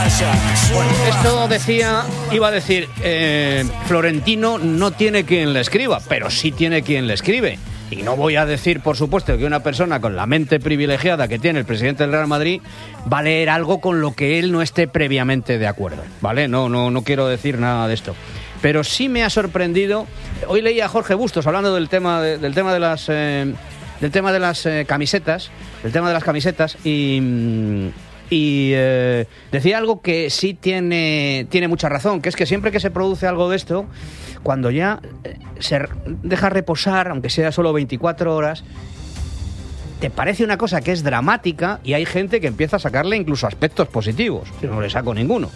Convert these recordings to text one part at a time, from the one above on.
Bueno, esto iba a decir, Florentino no tiene quien le escriba, pero sí tiene quien le escribe. Y no voy a decir, por supuesto, que una persona con la mente privilegiada que tiene el presidente del Real Madrid va a leer algo con lo que él no esté previamente de acuerdo, ¿vale? No quiero decir nada de esto. Pero sí me ha sorprendido. Hoy leí a Jorge Bustos hablando del tema de las camisetas, y decía algo que sí tiene mucha razón, que es que siempre que se produce algo de esto, cuando ya se deja reposar, aunque sea solo 24 horas, te parece una cosa que es dramática y hay gente que empieza a sacarle incluso aspectos positivos. Yo no le saco ninguno.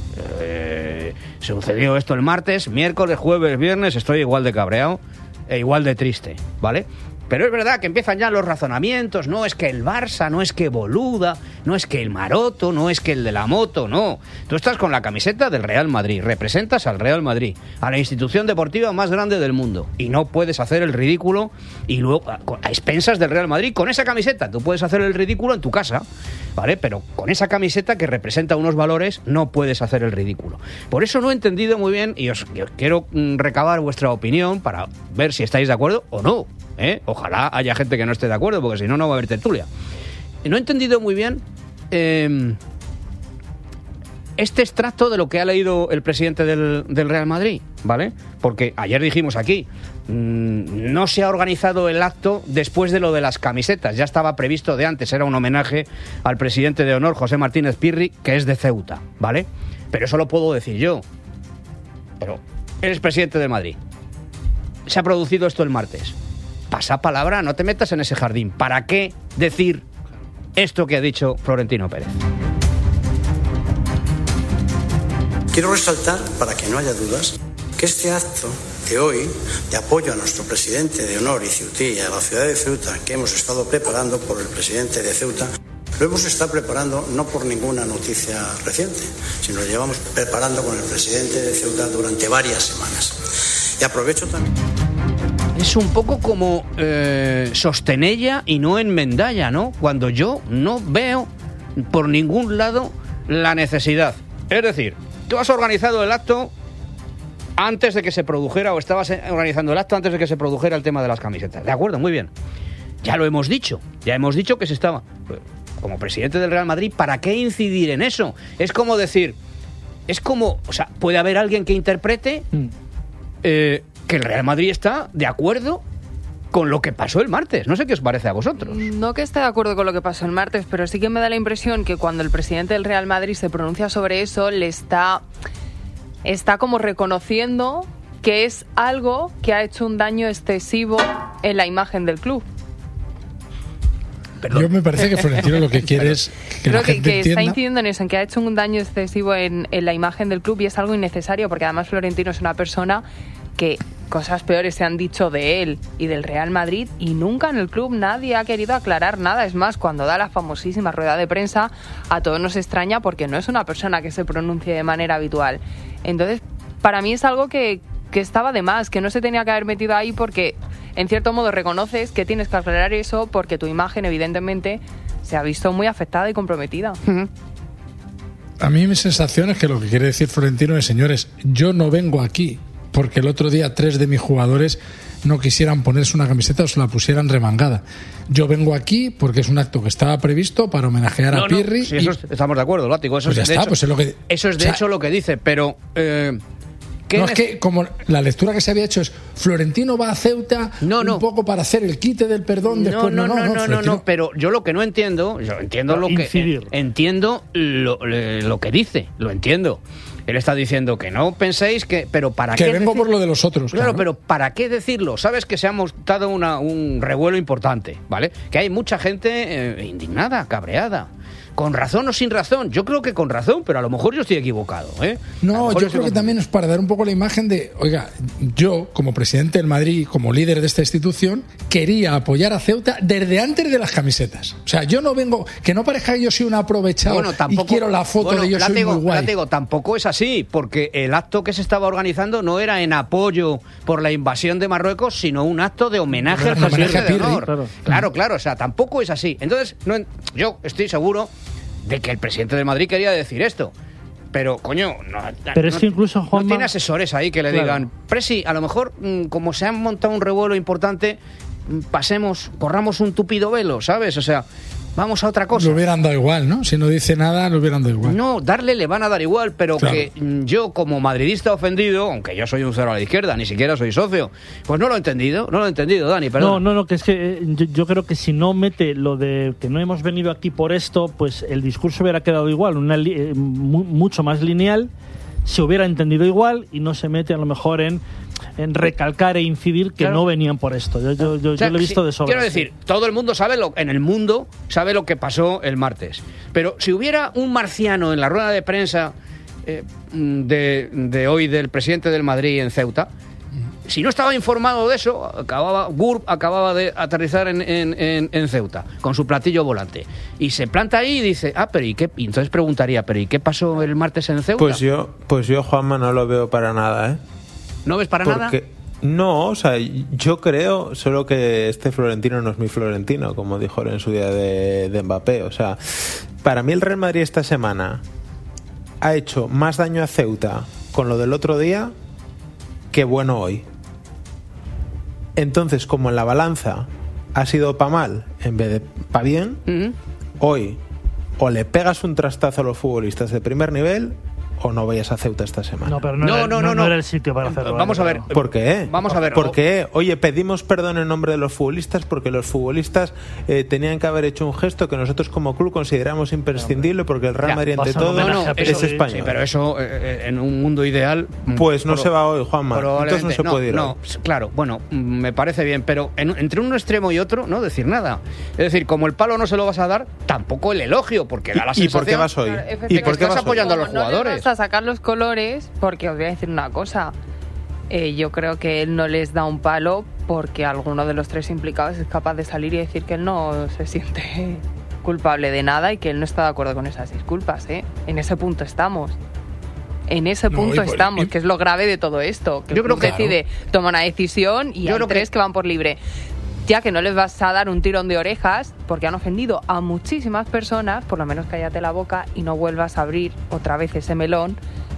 Sucedió esto el martes, miércoles, jueves, viernes, estoy igual de cabreado e igual de triste, ¿vale? Pero es verdad que empiezan ya los razonamientos, no es que el Barça, no es que Boluda, no es que el Maroto, no es que el de la moto, no. Tú estás con la camiseta del Real Madrid, representas al Real Madrid, a la institución deportiva más grande del mundo, y no puedes hacer el ridículo y luego a expensas del Real Madrid con esa camiseta. Tú puedes hacer el ridículo en tu casa, ¿vale? Pero con esa camiseta que representa unos valores no puedes hacer el ridículo. Por eso no he entendido muy bien y os quiero recabar vuestra opinión para ver si estáis de acuerdo o no. Ojalá haya gente que no esté de acuerdo, porque si no, no va a haber tertulia. No he entendido muy bien este extracto de lo que ha leído el presidente del Real Madrid, ¿vale? Porque ayer dijimos aquí, no se ha organizado el acto después de lo de las camisetas, ya estaba previsto de antes, era un homenaje al presidente de honor, José Martínez Pirri, que es de Ceuta, ¿vale? Pero eso lo puedo decir yo. Pero eres presidente de Madrid. Se ha producido esto el martes. Pasa palabra, no te metas en ese jardín. ¿Para qué decir esto que ha dicho Florentino Pérez? Quiero resaltar, para que no haya dudas, que este acto de hoy, de apoyo a nuestro presidente de honor y ceutí y a la ciudad de Ceuta, que hemos estado preparando por el presidente de Ceuta, lo hemos estado preparando no por ninguna noticia reciente, sino lo llevamos preparando con el presidente de Ceuta durante varias semanas. Y aprovecho también... Es un poco como Sostenella y no enmendalla, ¿no? Cuando yo no veo por ningún lado la necesidad. Es decir, tú has organizado el acto antes de que se produjera, o estabas organizando el acto antes de que se produjera el tema de las camisetas. De acuerdo, muy bien. Ya lo hemos dicho. Ya hemos dicho que se estaba... Como presidente del Real Madrid, ¿para qué incidir en eso? Es como decir... Es como... O sea, puede haber alguien que interprete... que el Real Madrid está de acuerdo con lo que pasó el martes. No sé qué os parece a vosotros. No que esté de acuerdo con lo que pasó el martes, pero sí que me da la impresión que cuando el presidente del Real Madrid se pronuncia sobre eso, le está como reconociendo que es algo que ha hecho un daño excesivo en la imagen del club. Perdón. Yo me parece que Florentino lo que quiere es que la gente entienda... está incidiendo en eso, en que ha hecho un daño excesivo en la imagen del club, y es algo innecesario, porque además Florentino es una persona que cosas peores se han dicho de él y del Real Madrid, y nunca en el club nadie ha querido aclarar nada. Es más, cuando da la famosísima rueda de prensa, a todos nos extraña porque no es una persona que se pronuncie de manera habitual. Entonces, para mí es algo que estaba de más, que no se tenía que haber metido ahí, porque en cierto modo reconoces que tienes que aclarar eso porque tu imagen evidentemente se ha visto muy afectada y comprometida. A mí mi sensación es que lo que quiere decir Florentino es: señores, yo no vengo aquí porque el otro día 3 de mis jugadores no quisieran ponerse una camiseta o se la pusieran remangada. Yo vengo aquí porque es un acto que estaba previsto para homenajear a Pirri. Sí, eso estamos de acuerdo, Látigo. Eso pues es ya está, hecho, pues es lo que... Eso es de hecho lo que dice, pero... No, es que como la lectura que se había hecho es Florentino va a Ceuta un poco para hacer el quite del perdón. Después No, pero yo lo que no entiendo, entiendo lo que dice, lo entiendo. Él está diciendo que no penséis que... Pero ¿para qué? Que vengo por lo de los otros. Claro, pero ¿para qué decirlo? Sabes que se ha montado un revuelo importante, ¿vale? Que hay mucha gente indignada, cabreada. ¿Con razón o sin razón? Yo creo que con razón, pero a lo mejor yo estoy equivocado, ¿eh? No, yo creo que también es para dar un poco la imagen de, oiga, yo, como presidente del Madrid, como líder de esta institución, quería apoyar a Ceuta desde antes de las camisetas. O sea, yo no vengo... Que no parezca que yo soy un aprovechado y quiero la foto de yo soy muy guay. Látigo, tampoco es así, porque el acto que se estaba organizando no era en apoyo por la invasión de Marruecos, sino un acto de homenaje al presidente de honor. Claro, o sea, tampoco es así. Entonces, yo estoy seguro de que el presidente de Madrid quería decir esto. pero coño, pero es que incluso Juanma, no tiene asesores ahí que le digan, Presi, a lo mejor como se han montado un revuelo importante, corramos un tupido velo, ¿sabes? O sea, vamos a otra cosa. Le hubieran dado igual, ¿no? Si no dice nada, le hubieran dado igual. No, le van a dar igual, pero claro, que yo como madridista ofendido, aunque yo soy un cero a la izquierda, ni siquiera soy socio, pues no lo he entendido, Dani, perdón. No, que es que yo creo que si no mete lo de que no hemos venido aquí por esto, pues el discurso hubiera quedado igual, mucho más lineal, se hubiera entendido igual y no se mete a lo mejor en recalcar e incidir que no venían por esto. Yo lo he visto de sobra. Quiero decir, todo el mundo en el mundo sabe lo que pasó el martes. Pero si hubiera un marciano en la rueda de prensa de hoy del presidente del Madrid en Ceuta, si no estaba informado de eso, GURB acababa de aterrizar en Ceuta con su platillo volante y se planta ahí y dice, pero ¿y qué? Y entonces preguntaría, ¿pero y qué pasó el martes en Ceuta? Pues yo Juanma, no lo veo para nada, ¿eh? ¿No ves para nada? No, o sea, yo creo solo que este Florentino no es mi Florentino, como dijo en su día de Mbappé. O sea, para mí el Real Madrid esta semana ha hecho más daño a Ceuta con lo del otro día que bueno hoy. Entonces, como en la balanza ha sido pa' mal en vez de pa' bien, hoy o le pegas un trastazo a los futbolistas de primer nivel o no vayas a Ceuta esta semana. No, pero no era el sitio para hacerlo. Vamos a ver. ¿Por qué? Vamos a ver. ¿Por qué? Oye, pedimos perdón en nombre de los futbolistas porque los futbolistas tenían que haber hecho un gesto que nosotros como club consideramos imprescindible porque el Real Madrid ante todo es español. Sí, pero eso en un mundo ideal... Pues no se va hoy, Juanma. Entonces no se puede ir hoy. Claro, bueno, me parece bien, pero entre un extremo y otro, no decir nada. Es decir, como el palo no se lo vas a dar, tampoco el elogio, porque da la sensación... ¿Y por qué vas hoy? ¿Y por qué estás apoyando a los jugadores? A sacar los colores, porque os voy a decir una cosa, yo creo que él no les da un palo porque alguno de los tres implicados es capaz de salir y decir que él no se siente culpable de nada y que él no está de acuerdo con esas disculpas, en ese punto estamos. En ese punto estamos, que es lo grave de todo esto, que yo creo que decide, toma una decisión y hay tres que van por libre. Ya que no les vas a dar un tirón de orejas porque han ofendido a muchísimas personas, por lo menos cállate la boca y no vuelvas a abrir otra vez ese melón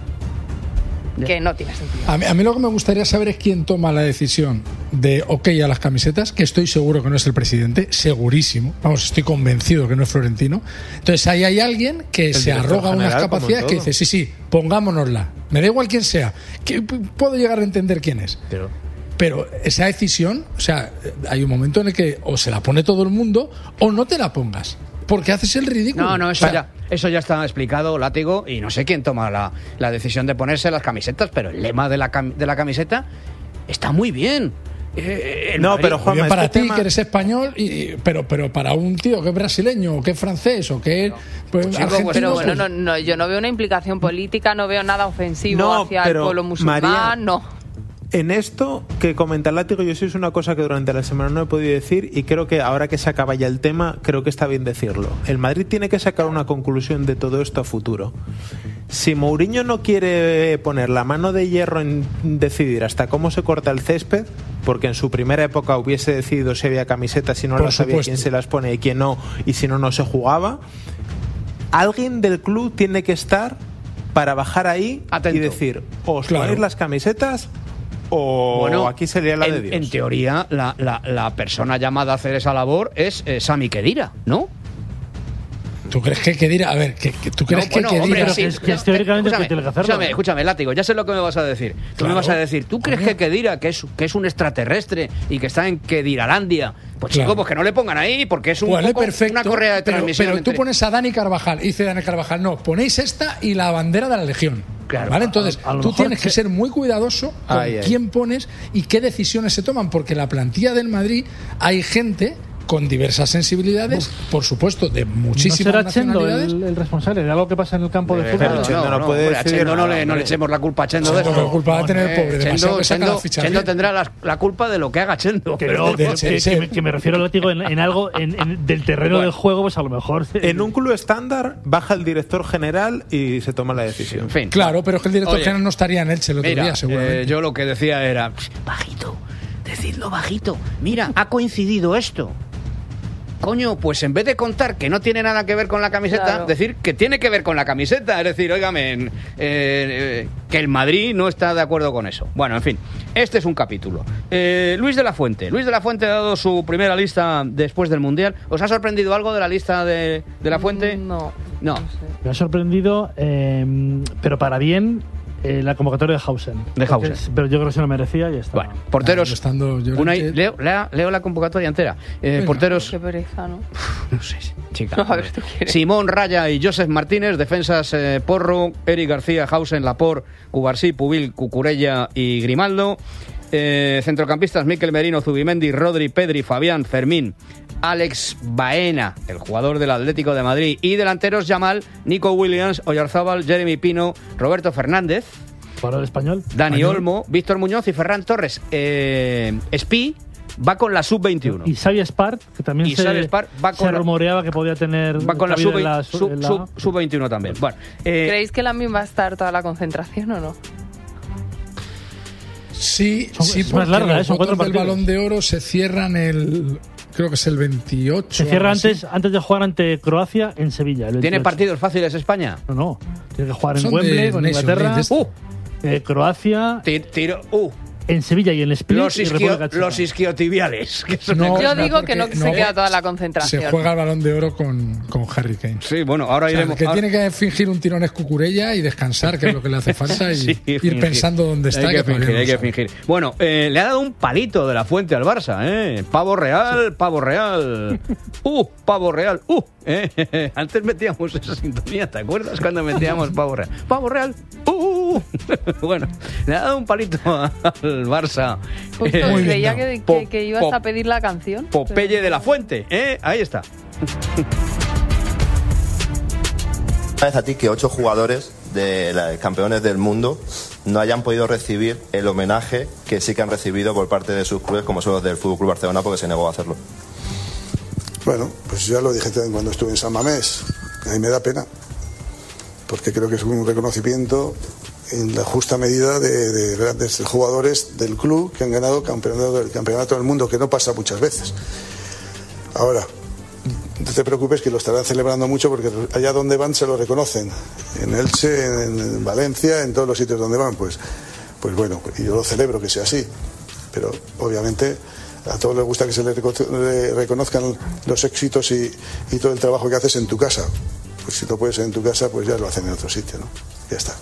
que no tiene sentido. A mí lo que me gustaría saber es quién toma la decisión de ok a las camisetas, que estoy seguro que no es el presidente, segurísimo, vamos, estoy convencido que no es Florentino. Entonces ahí hay alguien que se arroga unas capacidades que dice, sí, pongámonosla, me da igual quién sea, que puedo llegar a entender quién es. Pero esa decisión, o sea, hay un momento en el que o se la pone todo el mundo o no te la pongas, porque haces el ridículo. No, eso ya está explicado, Látigo, y no sé quién toma la decisión de ponerse las camisetas, pero el lema de la camiseta está muy bien. Pero Juanma, para ti que eres español, pero para un tío que es brasileño o que es francés o que es argentino, pero bueno, no, yo no veo una implicación política, no veo nada ofensivo hacia el pueblo musulmán, María, no. En esto que comenta el Látigo, yo sí es una cosa que durante la semana no he podido decir y creo que ahora que se acaba ya el tema, creo que está bien decirlo. El Madrid tiene que sacar una conclusión de todo esto a futuro. Si Mourinho no quiere poner la mano de hierro en decidir hasta cómo se corta el césped, porque en su primera época hubiese decidido si había camisetas, si no las sabía quién se las pone y quién no, y si no se jugaba, alguien del club tiene que estar para bajar ahí y decir, os ponéis las camisetas o aquí sería la de Dios. En teoría, la persona llamada a hacer esa labor es Sami Khedira, ¿no? ¿Tú crees que Khedira? A ver, ¿tú crees que Khedira? Hombre, sí, es que teóricamente tiene que hacerlo. Escúchame, Látigo, ya sé lo que me vas a decir. Tú me vas a decir, ¿tú crees que Khedira, que es un extraterrestre y que está en Khediralandia? Pues chico, pues que no le pongan ahí, porque es una correa de transmisión. Pero tú pones a Dani Carvajal, y dice Dani Carvajal, no, ponéis esta y la bandera de la Legión. Claro, ¿vale? Entonces, tú tienes que ser muy cuidadoso con quién pones y qué decisiones se toman, porque en la plantilla del Madrid hay gente con diversas sensibilidades, por supuesto, de muchísimas nacionalidades. ¿No será Chendo el responsable de algo que pasa en el campo de fútbol? No le echemos la culpa a Chendo de eso. La culpa va a tener el pobre, demasiado que saca la ficha. Chendo tendrá la culpa de lo que haga Chendo. Que me refiero, Látigo, en algo del terreno del juego, pues a lo mejor... En un club estándar baja el director general y se toma la decisión. En fin. Claro, pero es que el director general no estaría en Elche el otro día, seguramente. Yo lo que decía era, bajito, decidlo bajito. Mira, ha coincidido esto. coño, pues en vez de contar que no tiene nada que ver con la camiseta, Claro. decir que tiene que ver con la camiseta. Es decir, óigame, que el Madrid no está de acuerdo con eso. Bueno, en fin, este es un capítulo. Luis de la Fuente. Luis de la Fuente ha dado su primera lista después del Mundial. ¿Os ha sorprendido algo de la lista de la Fuente? No. No. sé. Me ha sorprendido, pero para bien, la convocatoria de Hausen. De Hausen. Pero yo creo que se lo merecía y ya está. Bueno, porteros. Estando Llorente. Leo la convocatoria entera. Porteros. Qué pereza, ¿no? No sé, chica. No, a ver, ¿tú quieres? Simón, Raya y Joseph Martínez. Defensas, Porro, Eric García, Hausen, Laporte, Cubarsí, Pubil, Cucurella y Grimaldo. Centrocampistas, Mikel Merino, Zubimendi, Rodri, Pedri, Fabián, Fermín, Alex Baena, el jugador del Atlético de Madrid. Y delanteros, Yamal, Nico Williams, Oyarzábal, Jeremy Pino, Roberto Fernández, Jugador español. Dani Olmo, Víctor Muñoz y Ferran Torres. Espi va con la sub-21. Y Xavi Espart, que también Y Xavi Espart va con se la- rumoreaba que podía tener. Va con la cabida en sub-21 también. Bueno, ¿Creéis que Lamine va a estar toda la concentración o no? Sí, Son- sí, es más porque larga, los son 4 votos del partidos. Balón de Oro se cierran creo que es el 28. Se cierra algo así. antes de jugar ante Croacia en Sevilla. el ¿tiene 28. partidos fáciles España? No. Tiene que jugar en Son Wembley de con Nations Inglaterra. League, Croacia, Tiro. en Sevilla y en Split. Los, y República Checa. los isquiotibiales. Que son No, Yo no, digo que no porque se queda toda la concentración. Se juega el Balón de Oro con Harry Kane. Sí, bueno, ahora O sea, iremos. el que ahora- tiene que fingir un tirón es Cucurella y descansar, que es lo que le hace falta, y Sí, ir fingir. pensando dónde está. Hay que todavía fingir, no hay que sabe. fingir. Bueno, le ha dado un palito de la Fuente al Barça, ¿eh? Pavo real, pavo real. Pavo real. Antes metíamos esa sintonía, ¿te acuerdas? Cuando metíamos pavo real. Pavo real. Bueno, le ha dado un palito al Barça. Justo, Muy bien creía dado. que ibas a pedir la canción. Popeye de la Fuente, ¿eh? Ahí está. ¿Sabes a ti que 8 jugadores de los campeones del mundo no hayan podido recibir el homenaje que sí que han recibido por parte de sus clubes, como son los del FC Barcelona, porque se negó a hacerlo? Bueno, pues ya lo dije también cuando estuve en San Mamés. A mí me da pena, porque creo que es un reconocimiento en la justa medida de grandes jugadores del club que han ganado el campeonato del mundo, que no pasa muchas veces. Ahora, no te preocupes, que lo estarán celebrando mucho, porque allá donde van se lo reconocen. En Elche, en Valencia, en todos los sitios donde van, pues bueno, y yo lo celebro que sea así. Pero obviamente a todos les gusta que se le reconozcan los éxitos y todo el trabajo que haces en tu casa. Pues si no puedes en tu casa, pues ya lo hacen en otro sitio, ¿no? Ya está.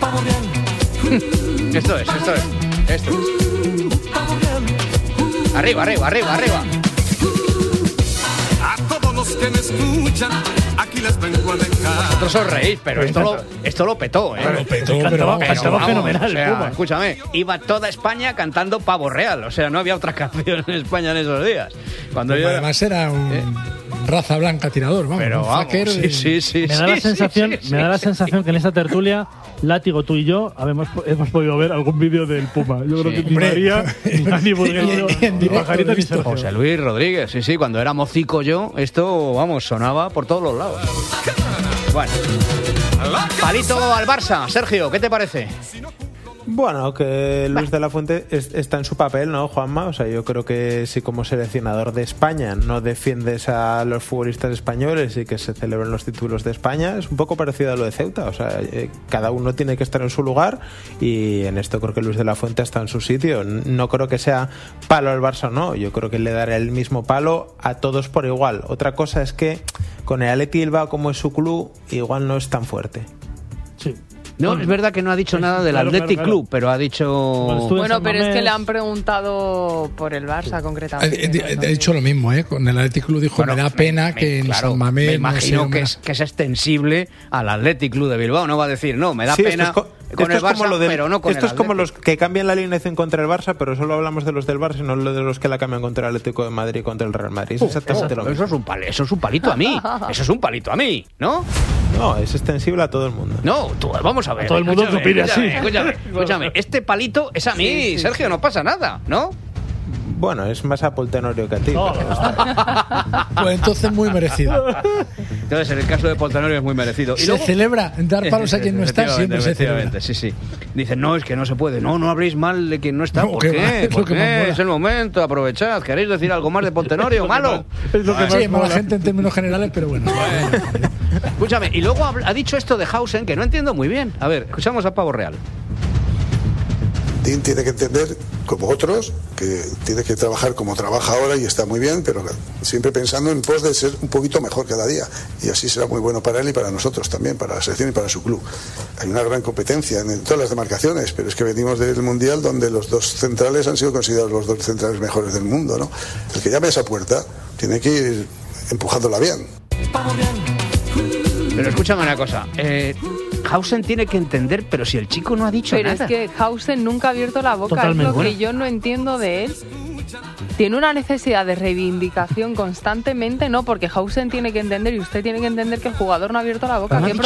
Esto es. Arriba. A todos los que me escuchan, aquí les vengo a dejar. Vosotros os reís, pero esto lo petó, ¿eh? Lo petó, pero Cantaba vamos, Vamos, fenomenal, o sea, Puma. escúchame, iba toda España cantando Pavo Real, o sea, no había otra canción en España en esos días. Cuando yo además era un raza blanca tirador, vamos. pero un vamos, fucker de- sí. Me da la sensación que en esta tertulia, Látigo, tú y yo hemos podido ver algún vídeo del Puma. Yo creo que ni Hombre. María, ni Dani Burgueño, En ni directo Pajarita, lo he ni visto. Sergio. José Luis Rodríguez, sí, cuando era mocico yo, esto, vamos, sonaba por todos los lados. Bueno, palito al Barça, Sergio, ¿qué te parece? Bueno, que Luis de la Fuente está en su papel, ¿no, Juanma? O sea, yo creo que si como seleccionador de España no defiendes a los futbolistas españoles y que se celebren los títulos de España, es un poco parecido a lo de Ceuta. O sea, cada uno tiene que estar en su lugar, y en esto creo que Luis de la Fuente está en su sitio. No creo que sea palo al Barça, no. Yo creo que le dará el mismo palo a todos por igual. Otra cosa es que con el Athletic Bilbao, como es su club, igual no es tan fuerte. Sí. No, es verdad que no ha dicho nada del claro, Athletic claro. Club, pero ha dicho... Bueno, estuve- Bueno, San pero es que Mamés. le han preguntado por el Barça concretamente. He dicho lo mismo, ¿eh? Con el Athletic Club dijo, Bueno, me da pena que en claro, San Mamés me no imagino se que es extensible al Athletic Club de Bilbao. No va a decir, no, me da Sí, pena esto con el es como Barça, lo del- pero no con esto el es como Athletic. los que cambian la alineación contra el Barça, pero solo hablamos de los del Barça y no de los que la cambian contra el Atlético de Madrid y contra el Real Madrid. Es exactamente lo Eso mismo. es un palito a mí. Eso es un palito a mí, ¿no? No, es extensible a todo el mundo. No, vamos a ver. todo el mundo escúchame, que opine así. Escúchame, este palito es a mí, Sergio, no pasa nada, ¿no? Bueno, es más a Paul Tenorio que a ti. No. pero- Pues entonces muy merecido. Entonces, en el caso de Poltenorio es muy merecido. Y Se luego, celebra dar palos a quien no está, siempre se celebra. Sí. Dicen, no, es que no se puede. No habléis mal de quien no está. No, ¿Por que qué? va, es lo ¿Por que más qué? mola. Es el momento, aprovechad. ¿Queréis decir algo más de Poltenorio? ¡Malo! Es lo que más Sí, mala mola. gente en términos generales, pero bueno. Escúchame, y luego ha dicho esto de Hausen que no entiendo muy bien. A ver, escuchamos a Pavo Real. Dean tiene que entender, como otros, que tiene que trabajar como trabaja ahora y está muy bien, pero siempre pensando en pos de ser un poquito mejor cada día. Y así será muy bueno para él y para nosotros también, para la selección y para su club. Hay una gran competencia en todas las demarcaciones, pero es que venimos del Mundial donde los dos centrales han sido considerados los dos centrales mejores del mundo, ¿no? El que llame a esa puerta tiene que ir empujándola bien. Pero escúchame una cosa. Hausen tiene que entender, pero si el chico no ha dicho Pero nada. es que Hausen nunca ha abierto la boca. Totalmente. Es lo que Bueno. yo no entiendo de él. Tiene una necesidad de reivindicación constantemente, ¿no? Porque Hausen tiene que entender y usted tiene que entender que el jugador no ha abierto la boca. Pero no ha ¿Qué dicho